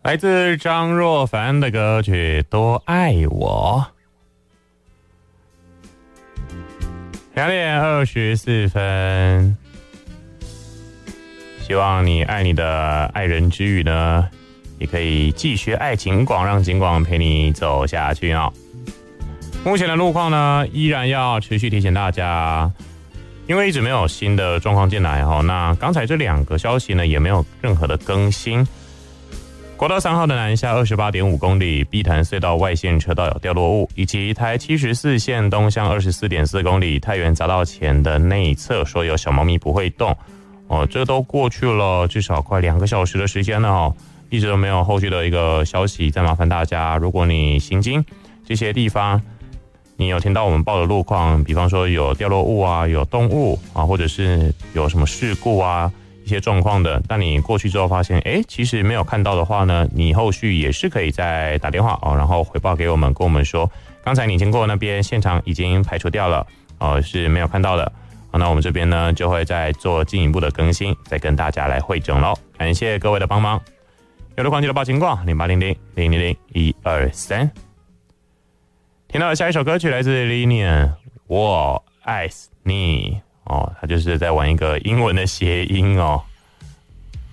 来自张若凡的歌曲《多爱我》。2:24，希望你爱你的爱人之余呢，也可以继续爱警广，让警广陪你走下去哦。目前的路况呢，依然要持续提醒大家，因为一直没有新的状况进来哦。那刚才这2个消息呢，也没有任何的更新。国道3号的南下28.5公里，碧潭隧道外线车道有掉落物，以及台74线东向24.4公里，太原匝道前的内侧说有小猫咪不会动哦，这都过去了至少快2个小时的时间了哦，一直都没有后续的一个消息。再麻烦大家，如果你行经这些地方，你有听到我们报的路况，比方说有掉落物啊，有动物啊，或者是有什么事故啊，一些状况的，但你过去之后发现其实没有看到的话呢，你后续也是可以再打电话然后回报给我们，跟我们说刚才你经过那边现场已经排除掉了是没有看到的那我们这边呢就会再做进一步的更新，再跟大家来汇整咯。感谢各位的帮忙。有路况记得报情况0800-000-123。听到的下一首歌曲来自 Linian 我爱你他就是在玩一个英文的谐音